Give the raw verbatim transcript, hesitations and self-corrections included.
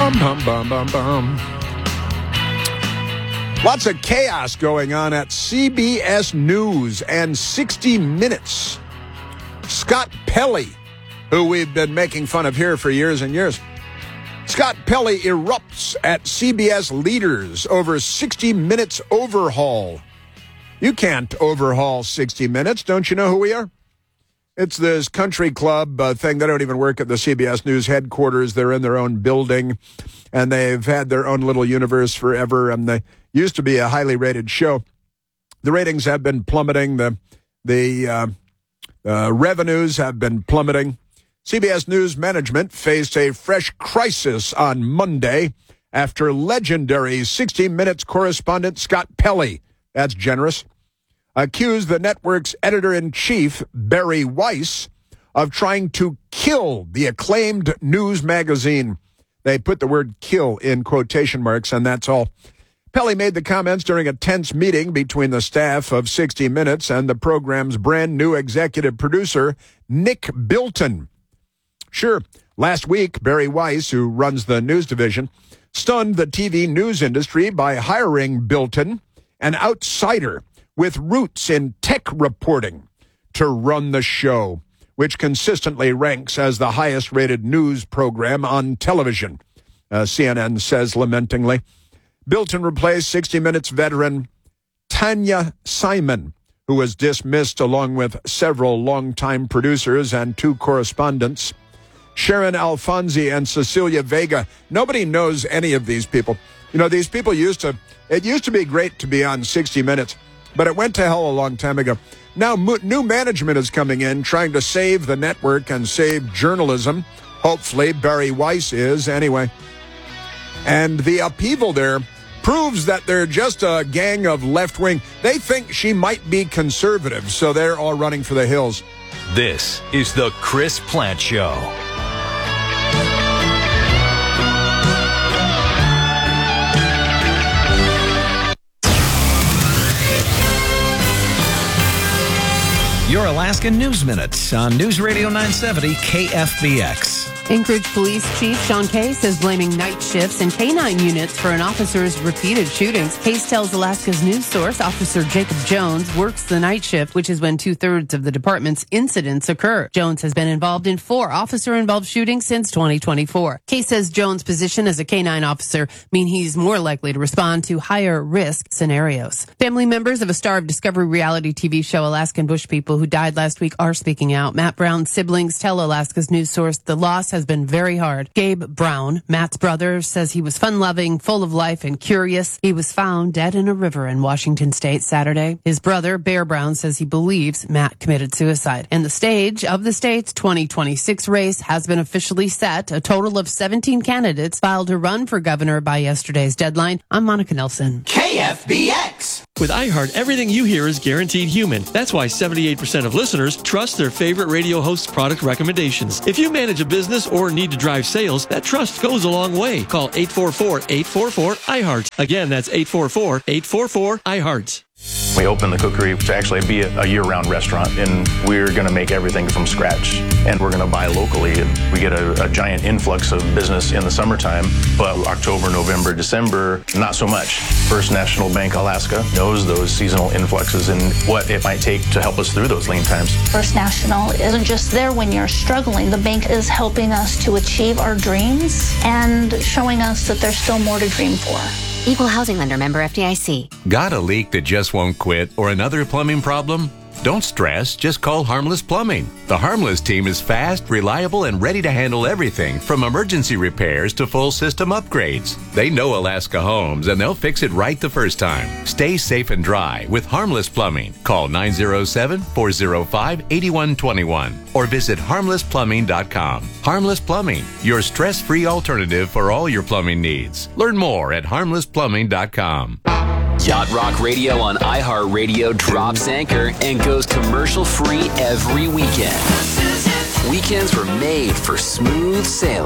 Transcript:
Bum, bum, bum, bum, bum. Lots of chaos going on at C B S News and sixty minutes. Scott Pelley, who we've been making fun of here for years and years. Scott Pelley erupts at C B S leaders over sixty minutes overhaul. You can't overhaul sixty minutes. Don't you know who we are? It's this country club uh, thing. They don't even work at the C B S News headquarters. They're in their own building, and they've had their own little universe forever, and they used to be a highly rated show. The ratings have been plummeting. The, the uh, uh, revenues have been plummeting. C B S News management faced a fresh crisis on Monday after legendary sixty minutes correspondent Scott Pelley, that's generous, accused the network's editor-in-chief, Barry Weiss, of trying to kill the acclaimed news magazine. They put the word kill in quotation marks, and that's all. Pelley made the comments during a tense meeting between the staff of sixty minutes and the program's brand-new executive producer, Nick Bilton. Sure, last week, Barry Weiss, who runs the news division, stunned the T V news industry by hiring Bilton, an outsider with roots in tech reporting, to run the show, which consistently ranks as the highest-rated news program on television, uh, C N N says lamentingly. Bilton replaced sixty minutes veteran Tanya Simon, who was dismissed along with several longtime producers and two correspondents. Sharon Alfonsi and Cecilia Vega. Nobody knows any of these people. You know, these people used to, it used to be great to be on sixty minutes, but it went to hell a long time ago. Now, mo- new management is coming in, trying to save the network and save journalism. Hopefully, Barry Weiss is, anyway. And the upheaval there proves that they're just a gang of left-wing. They think she might be conservative, so they're all running for the hills. This is the Chris Plante Show. Your Alaska News Minute on News Radio nine seventy K F B X. Anchorage Police Chief Sean Case is blaming night shifts and K nine units for an officer's repeated shootings. Case tells Alaska's news source Officer Jacob Jones works the night shift, which is when two-thirds of the department's incidents occur. Jones has been involved in four officer-involved shootings since twenty twenty-four. Case says Jones' position as a K nine officer mean he's more likely to respond to higher-risk scenarios. Family members of a star of Discovery reality T V show Alaskan Bush People who died last week are speaking out. Matt Brown's siblings tell Alaska's news source the loss has been very hard. Gabe Brown, Matt's brother, says he was fun-loving, full of life, and curious. He was found dead in a river in Washington State Saturday. His brother, Bear Brown, says he believes Matt committed suicide. And the stage of the state's twenty twenty-six race has been officially set. A total of seventeen candidates filed to run for governor by yesterday's deadline. I'm Monica Nelson. K F B X. With iHeart, everything you hear is guaranteed human. That's why seventy-eight percent of listeners trust their favorite radio host's product recommendations. If you manage a business or need to drive sales, that trust goes a long way. Call eight four four, eight four four, I heart. Again, that's eight four four, eight four four, I heart. We opened the cookery to actually be a year-round restaurant, and we're going to make everything from scratch. And we're going to buy locally, and we get a, a giant influx of business in the summertime, but October, November, December, not so much. First National Bank Alaska knows those seasonal influxes and what it might take to help us through those lean times. First National isn't just there when you're struggling. The bank is helping us to achieve our dreams and showing us that there's still more to dream for. Equal housing lender, member F D I C. Got a leak that just won't quit or another plumbing problem? Don't stress, just call Harmless Plumbing. The Harmless team is fast, reliable, and ready to handle everything from emergency repairs to full system upgrades. They know Alaska homes, and they'll fix it right the first time. Stay safe and dry with Harmless Plumbing. Call nine oh seven, four oh five, eight one two one or visit harmless plumbing dot com. Harmless Plumbing, your stress-free alternative for all your plumbing needs. Learn more at harmless plumbing dot com. Yacht Rock Radio on iHeartRadio drops anchor and goes commercial-free every weekend. Weekends were made for smooth sailing.